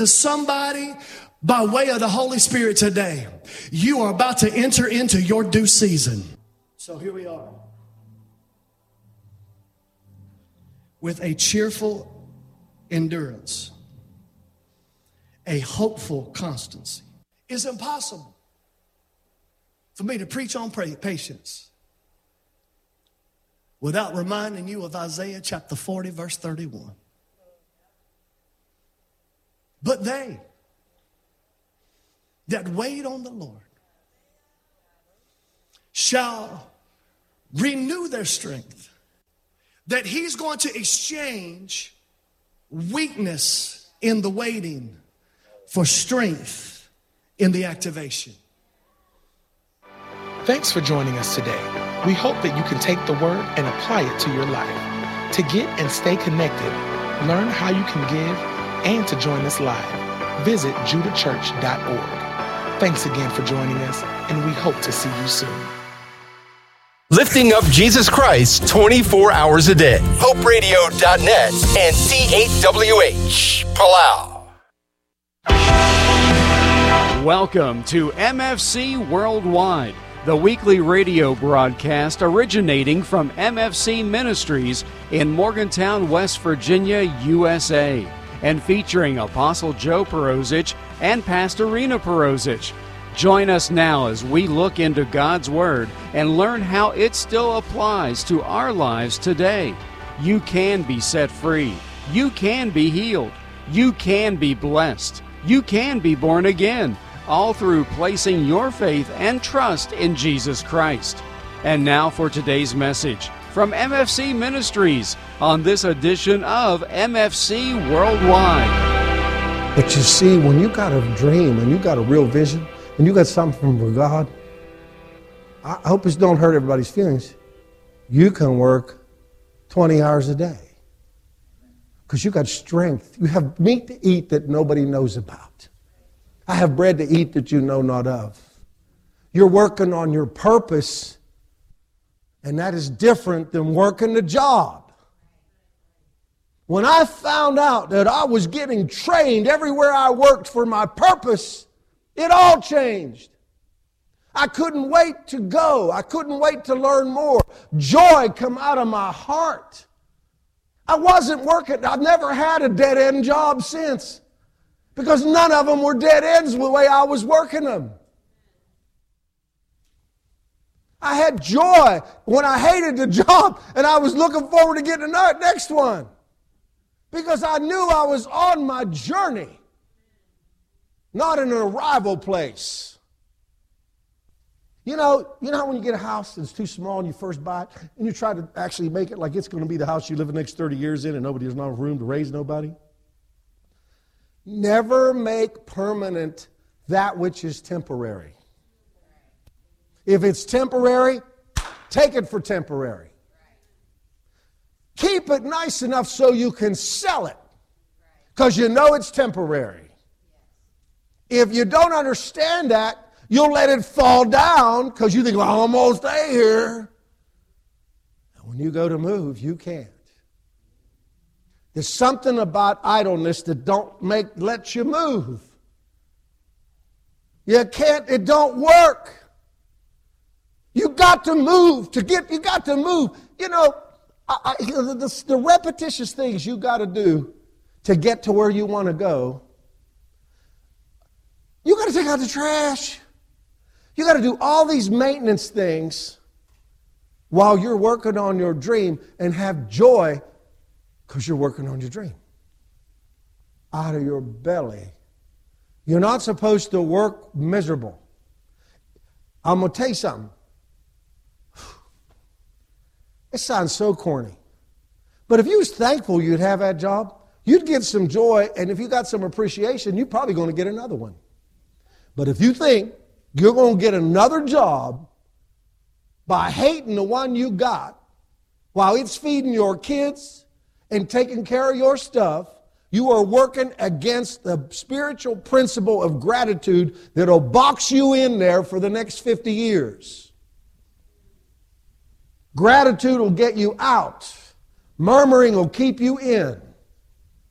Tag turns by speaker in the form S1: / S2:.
S1: Somebody, by way of the Holy Spirit today, you are about to enter into your due season. So here we are. With a cheerful endurance, a hopeful constancy. It's impossible for me to preach on patience without reminding you of Isaiah chapter 40, verse 31. But they that wait on the Lord shall renew their strength. That he's going to exchange weakness in the waiting for strength in the activation.
S2: Thanks for joining us today. We hope that you can take the word and apply it to your life. To get and stay connected, learn how you can give, and to join us live, visit judahchurch.org. Thanks again for joining us, and we hope to see you soon.
S3: Lifting up Jesus Christ 24 hours a day. HopeRadio.net and C8WH, Palau.
S4: Welcome to MFC Worldwide, the weekly radio broadcast originating from MFC Ministries in Morgantown, West Virginia, USA, and featuring Apostle Joe Perosic and Pastor Rena Perosic. Join us now as we look into God's Word and learn how it still applies to our lives today. You can be set free. You can be healed. You can be blessed. You can be born again, all through placing your faith and trust in Jesus Christ. And now for today's message from MFC Ministries on this edition of MFC Worldwide.
S5: But you see, when you got a dream and you got a real vision, and you got something from God, I hope this don't hurt everybody's feelings. You can work 20 hours a day because you got strength. You have meat to eat that nobody knows about. I have bread to eat that you know not of. You're working on your purpose, and that is different than working the job. When I found out that I was getting trained everywhere I worked for my purpose, it all changed. I couldn't wait to go. I couldn't wait to learn more. Joy come out of my heart. I wasn't working. I've never had a dead-end job since because none of them were dead ends the way I was working them. I had joy when I hated the job and I was looking forward to getting the next one because I knew I was on my journey. Not in an arrival place. You know when you get a house that's too small and you first buy it and you try to actually make it like it's going to be the house you live the next 30 years in and there's not room to raise nobody? Never make permanent that which is temporary. If it's temporary, take it for temporary. Keep it nice enough so you can sell it because you know it's temporary. If you don't understand that, you'll let it fall down because you think, well, I'm going to stay here. And when you go to move, you can't. There's something about idleness that don't let you move. You can't, it don't work. You got to move you got to move. You know, the repetitious things you got to do to get to where you want to go. You got to take out the trash. You got to do all these maintenance things while you're working on your dream and have joy because you're working on your dream. Out of your belly. You're not supposed to work miserable. I'm going to tell you something. It sounds so corny. But if you was thankful you'd have that job, you'd get some joy, and if you got some appreciation, you're probably going to get another one. But if you think you're going to get another job by hating the one you got while it's feeding your kids and taking care of your stuff, you are working against the spiritual principle of gratitude that will box you in there for the next 50 years. Gratitude will get you out. Murmuring will keep you in.